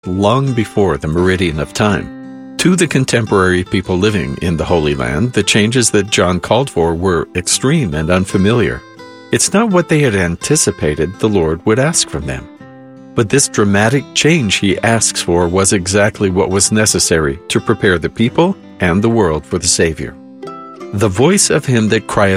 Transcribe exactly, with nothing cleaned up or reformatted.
long before the meridian of time. To the contemporary people living in the Holy Land, the changes that John called for were extreme and unfamiliar. It's not what they had anticipated the Lord would ask from them. But this dramatic change he asks for was exactly what was necessary to prepare the people and the world for the Savior. The voice of him that crieth